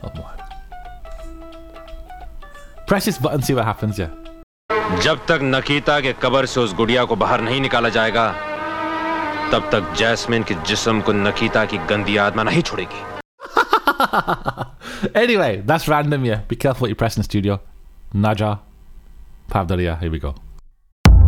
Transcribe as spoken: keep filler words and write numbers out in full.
Come on. Press this button, see what happens, yeah. जब तक नकीता के कब्र से उस गुड़िया को बाहर नहीं निकाला जाएगा, तब तक जैस्मिन के जिस्म को नकीता की गंदी आत्मा नहीं छोड़ेगी. Anyway, that's random, yeah. Be careful what you press in the studio. Naja, Pavdaria, here we go.